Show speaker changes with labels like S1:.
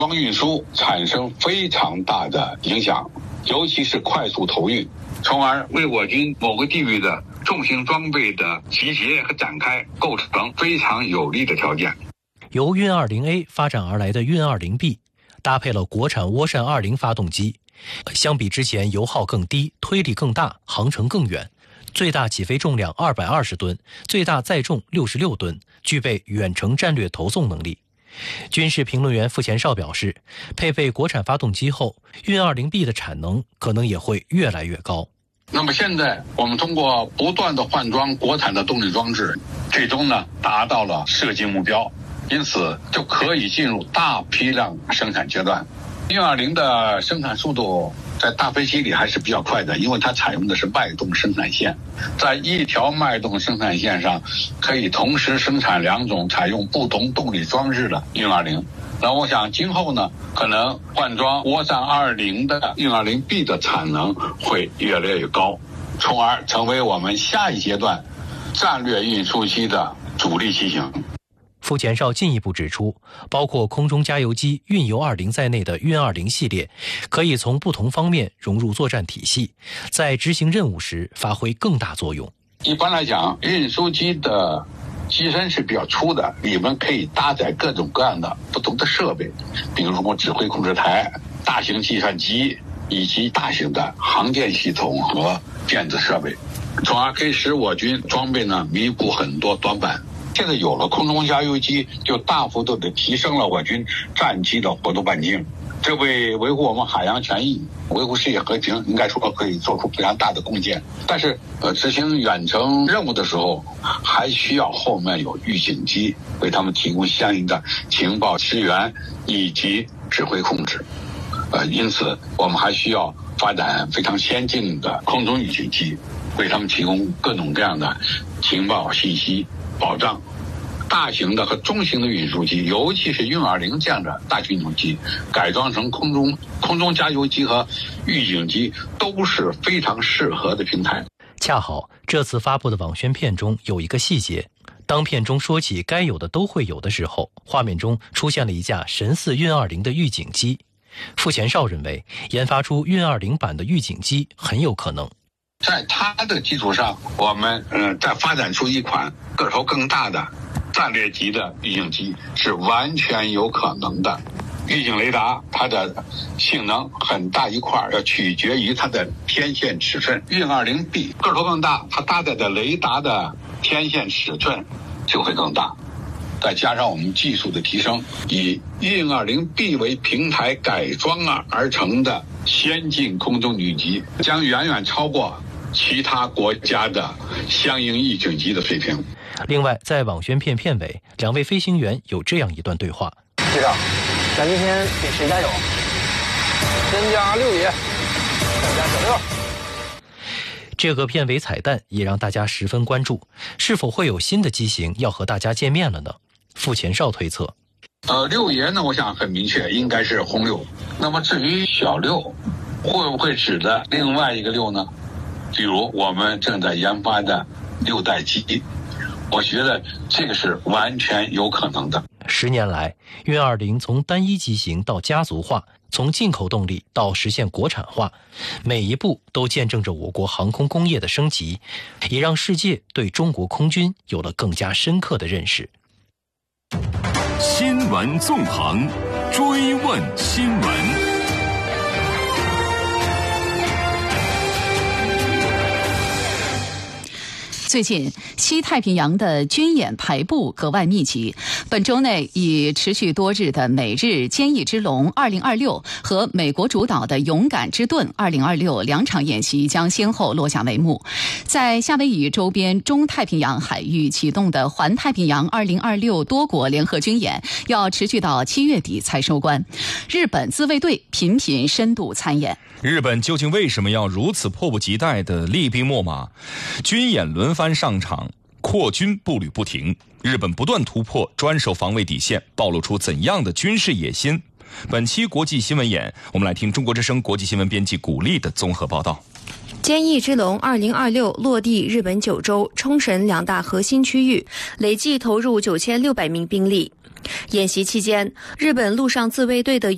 S1: 装运输产生非常大的影响，尤其是快速投运，从而为我军某个地域的重型装备的集结和展开构成非常有利的条件。
S2: 由运 20A 发展而来的运 20B 搭配了国产涡扇20发动机，相比之前油耗更低，推力更大，航程更远，最大起飞重量220吨，最大载重66吨，具备远程战略投送能力。军事评论员傅前绍表示，配备国产发动机后，运 20B 的产能可能也会越来越高。
S1: 那么现在我们通过不断的换装国产的动力装置，最终呢达到了设计目标，因此就可以进入大批量生产阶段。运20的生产速度在大飞机里还是比较快的，因为它采用的是脉动生产线，在一条脉动生产线上可以同时生产2种采用不同动力装置的运20。那我想今后呢，可能换装涡扇20的运 20B 的产能会越来越高，从而成为我们下一阶段战略运输机的主力机型。
S2: 傅前绍进一步指出，包括空中加油机、运油20在内的运20系列，可以从不同方面融入作战体系，在执行任务时发挥更大作用。
S1: 一般来讲，运输机的机身是比较粗的，里面可以搭载各种各样的不同的设备，比如说指挥控制台、大型计算机以及大型的航电系统和电子设备，从而可以使我军装备呢弥补很多短板。现在有了空中加油机，就大幅度的提升了我军战机的活动半径，这为维护我们海洋权益、维护世界和平，应该说可以做出非常大的贡献。但是执行远程任务的时候，还需要后面有预警机为他们提供相应的情报支援以及指挥控制。因此我们还需要发展非常先进的空中预警机，为他们提供各种各样的情报信息保障。大型的和中型的运输机，尤其是运20这样的大运输机，改装成空中加油机和预警机，都是非常适合的平台。
S2: 恰好这次发布的网宣片中有一个细节，当片中说起该有的都会有的时候，画面中出现了一架神似运20的预警机。傅前绍认为，研发出运20版的预警机很有可能。
S1: 在它的基础上，我们再发展出一款个头更大的战略级的预警机是完全有可能的。预警雷达它的性能很大一块要取决于它的天线尺寸，运20B个头更大，它搭载的雷达的天线尺寸就会更大。再加上我们技术的提升，以运20B为平台改装而成的先进空中预警机，将远远超过其他国家的相应预警机的水平。
S2: 另外，在网宣片片尾，两位飞行员有这样一段对话：
S3: 队长，咱今天给谁加油？先加6爷，再加小6。
S2: 这个片尾彩蛋也让大家十分关注，是否会有新的机型要和大家见面了呢？傅前绍推测
S1: ，6爷呢，我想很明确，应该是轰6。那么至于小6，会不会指的另外一个6呢？比如我们正在研发的6代机，我觉得这个是完全有可能的。
S2: 10年来，运20从单一机型到家族化，从进口动力到实现国产化，每一步都见证着我国航空工业的升级，也让世界对中国空军有了更加深刻的认识。
S4: 新闻纵横，追问新闻。
S5: 最近，西太平洋的军演排布格外密集。本周内，以持续多日的美日坚毅之龙2026和美国主导的勇敢之盾2026两场演习将先后落下帷幕。在夏威夷周边中太平洋海域启动的环太平洋2026多国联合军演要持续到7月底才收官。日本自卫队频频深度参演。
S6: 日本究竟为什么要如此迫不及待地厉兵秣马？军演轮番上场，扩军步履不停，日本不断突破专守防卫底线，暴露出怎样的军事野心？本期国际新闻眼，我们来听中国之声国际新闻编辑古丽的综合报道。
S7: 坚毅之龙2026落地日本九州、冲绳两大核心区域，累计投入9600名兵力。演习期间，日本陆上自卫队的